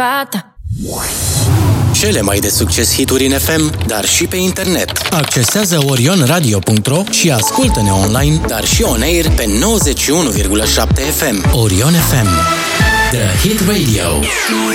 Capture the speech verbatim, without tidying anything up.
Cele mai de succes hituri în F M, dar și pe internet. Accesează orion radio punct ro și ascultă-ne online, dar și on air pe nouăzeci și unu virgulă șapte F M. Orion F M, The Hit Radio.